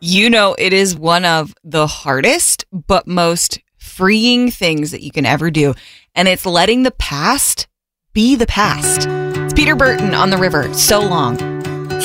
You know, it is one of the hardest but most freeing things that you can ever do. And it's letting the past be the past. It's Peter Burton on the River. So long.